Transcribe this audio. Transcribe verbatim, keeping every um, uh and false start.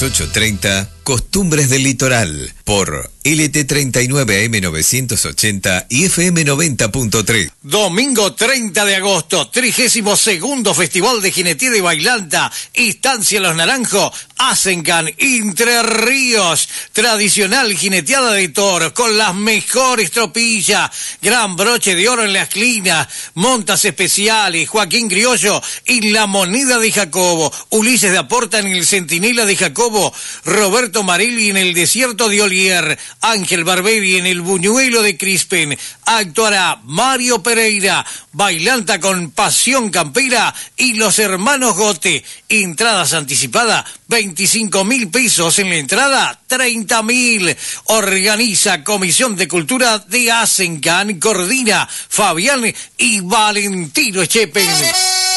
ocho treinta, Costumbres del Litoral, por L T treinta y nueve A M novecientos ochenta y F M noventa punto tres. Domingo treinta de agosto, trigésimo segundo Festival de Jineteada y Bailanta, Estancia Los Naranjos, Asencan, Entre Ríos. Tradicional jineteada de toros con las mejores tropillas, gran broche de oro en la esquina, montas especiales, Joaquín Criollo y la moneda de Jacobo, Ulises de Aporta en el Centinela de Jacobo, Roberto Marelli en el Desierto de Olier, Ángel Barberi en el Buñuelo de Crispen. Actuará Mario Pereira, Bailanta con Pasión Campera y los hermanos Gote. Entradas anticipadas, veinticinco mil pesos. En la entrada, treinta mil. Organiza Comisión de Cultura de Asencan, coordina Fabián y Valentino Echepen.